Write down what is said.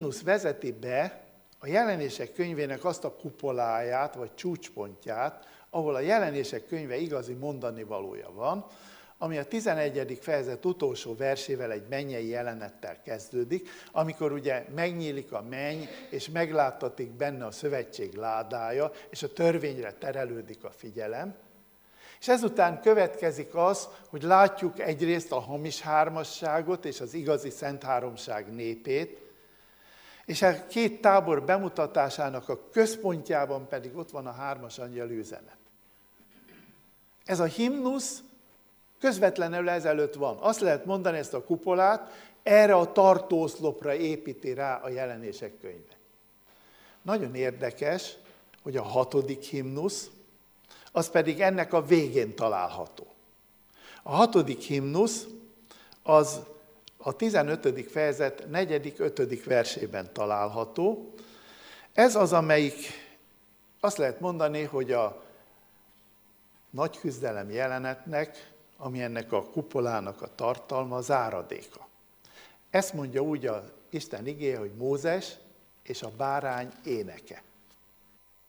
himnusz vezeti be a Jelenések könyvének azt a kupoláját, vagy csúcspontját, ahol a Jelenések könyve igazi mondanivalója van, ami a 11. fejezet utolsó versével egy mennyei jelenettel kezdődik, amikor ugye megnyílik a menny, és megláttatik benne a szövetség ládája, és a törvényre terelődik a figyelem. És ezután következik az, hogy látjuk egyrészt a hamis hármasságot és az igazi szent háromság népét, és a két tábor bemutatásának a központjában pedig ott van a hármas angyal üzenet. Ez a himnusz közvetlenül ezelőtt van. Azt lehet mondani, ezt a kupolát erre a tartóoszlopra építi rá a Jelenések könyve. Nagyon érdekes, hogy a 6. himnusz, az pedig ennek a végén található. A 6. himnusz az a 15. fejezet 4.-5. versében található. Ez az, amelyik azt lehet mondani, hogy a nagy küzdelem jelenetnek, ami ennek a kupolának a tartalma, az záradéka. Ezt mondja úgy az Isten igéje, hogy Mózes és a bárány éneke.